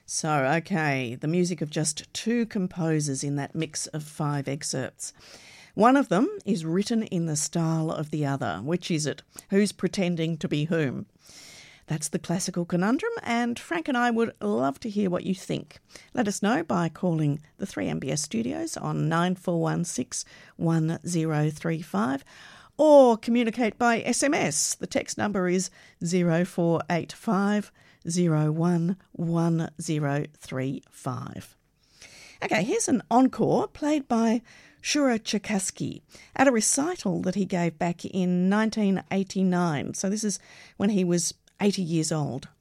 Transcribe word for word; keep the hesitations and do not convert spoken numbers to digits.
So, okay, the music of just two composers in that mix of five excerpts. One of them is written in the style of the other. Which is it? Who's pretending to be whom? That's the classical conundrum, and Frank and I would love to hear what you think. Let us know by calling the three M B S studios on nine four one six, one zero three five or communicate by S M S. The text number is zero four eight five zero one one zero three five. Okay, here's an encore played by Shura Cherkassky at a recital that he gave back in nineteen eighty-nine. So this is when he was eighty years old.